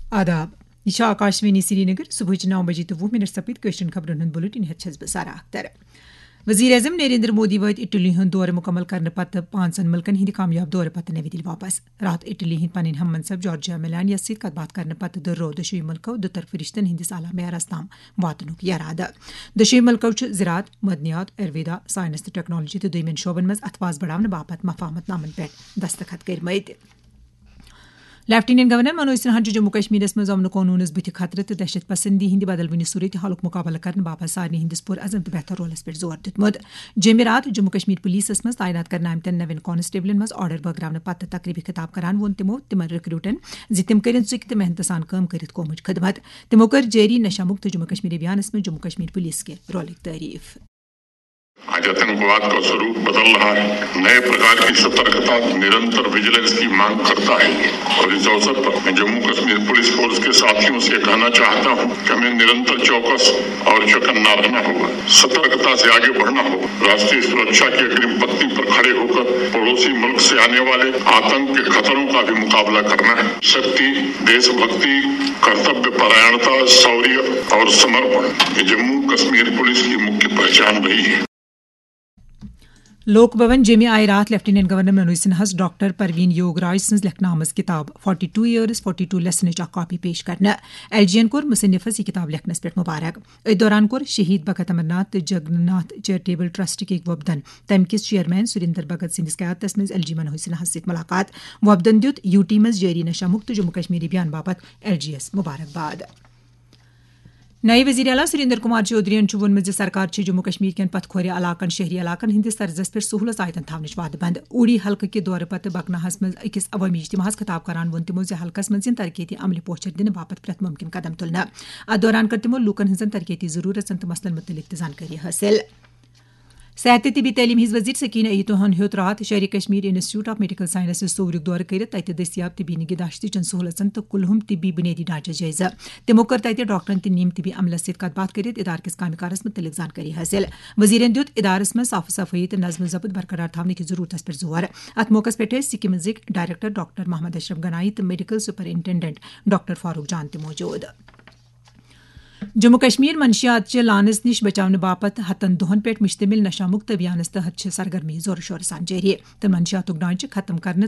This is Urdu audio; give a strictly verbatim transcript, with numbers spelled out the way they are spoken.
آداب یہ آکاشوانی سری نگر صبح نو بجے تو وہ منٹ سپد قشرن خبرن ہند بلٹن ہت بہ سارا اختر وزیر اعظم نریندر مودی وات اٹلی ہند دور مکمل کرنے پتہ پانچن ملکن ہند کامیاب دور پتہ نئی دل واپس رات اٹلی ہند پن ہم منصب جارجیا میلان یس ست کت بات کرنے پتہ درو دشوی ملکو دطرف رشتن ہندس اعلی معیارس تام واتنک ارادہ دشوی ملکو زراعت معدنیات آیورویدا سائنس تو ٹیکنالوجی تو دویمن شعبن مز اتواز بڑھانے باپت مفاہمت نامن پہ دستخط کرمت لیفٹیننٹ گورنر منوج سنہا جموں کشمیر مز امن قونونس بت خطرہ تو دہشت پسندی ہند بدلونی صورت حالک مقابلہ کرنے باپت سارے ہندس پور عزم تو بہتر رولس پہ زور دتمت جمعہ رات جموں کشمیر پولیسس مز تعینات کرنے آمتن نوین کانسٹیبلن مز آرڈر بغراؤ پتہ تقریبی خطاب کران وون تمو تمن رکروٹن زِ تم کرن ژُکۍ تہٕ محنت سان کٲم کٔرِتھ قومٕچ خدمت تمو کر جاری نشہ مکت جموں کشمیر ابھیانس میں جموں کشمیر پولیس کے رولک تعریف آج آتنکواد کا سوروپ بدل رہا ہے، نئے پرکار کی سترکتا نرنتر وجیلنس کی مانگ کرتا ہے اور اس اوسر پر میں جموں کشمیر پولیس فورس کے ساتھیوں سے کہنا چاہتا ہوں کہ ہمیں نرنتر چوکس اور چوکنا رہنا ہوگا، سترکتا سے آگے بڑھنا ہوگا، راشٹریہ سرکشا کی اگرم پنکتی پر کھڑے ہو کر پڑوسی ملک سے آنے والے آتنک کے خطروں کا بھی مقابلہ کرنا ہے۔ شکتی، دیش بھکتی، کرتویہ پرائنتا، شوریہ اور سمرپن یہ جموں کشمیر پولیس کی مکھیہ پہچان رہی ہے۔ لوک بھون جمع آئی رات lieutenant governor Manoj سنہاس doctor Parveen یوگ راج سن لکھنہ آمز کتاب forty two years forty two لیسنچ اخ کاپی پیش کرنا ایل جی این کور مصنفس یہ کتاب لکھنس پہ مبارک ات دوران کور شہید بھگت امرناتھ تو جگناتھ چیریٹیبل ٹرسٹ کے وفدن تم کس چیئرمین سریندر بھگت سندس قیادتس مز ایل جی منوج سنہاس ست ملاقات وفدن دیت یو ٹی مز جاری نشہ مکت جموں کشمیر ابھیان باپت ایل جی یس مبارکباد۔ نئے وزیر اعلیٰ سریندر کمار چودھری وونمت سرکار جموں کشمیر کین پتھ کھورِ علاقن شہری علاقن ہندس طرزس پہ سہولت آیتن تھونچ وعدہ بند اوڑی حلقہ کے دورہ پتہ بکناہس مز اکس عوامی اجتماعس خطاب کران وون تمو زِ حلقس مز ترقیتی عملہ پوچھر دن باپت پریت ممکن قدم تلنا ات دوران کر تمو لوکن ہنزن ترقیتی ضرورتن تو مسلن متعلق زانکاری حاصل۔ صحت تہ طبی تعلیم ہز وزیر سکینہ ایتوہن ہیوت رات شہری Kashmir institute of medical sciences صورک دورہ کرت تتہ دستیاب طبی نگہداشتچن سہولتن تو کلہم طبی بنیادی ڈھانچہ جائزہ تمو کر تتہ ڈاکٹرن تہ نیم طبی عملس ست کت بات کرت ادارہ کس کامہ کارس متعلق زانکاری حاصل۔ وزیرن دیت ادارس مز صاف صفائی تو نظم ضبط برقرار تھونہ کی ضرورت پہ زور۔ ات موقع پہ سکمزک ڈائریکٹر ڈاکٹر محمد اشرف گنائی تو میڈیکل سپرنٹینڈنٹ ڈاکٹر فاروق جان تہ موجود۔ جموں کشمیر منشیات چہ لانس نش بچاؤ باپت ہتن دہن پہ مشتمل نشہ مکت ابھیانس تحت سرگرمی زور شور سان جاری تو منشیات ڈانچہ ختم کرنے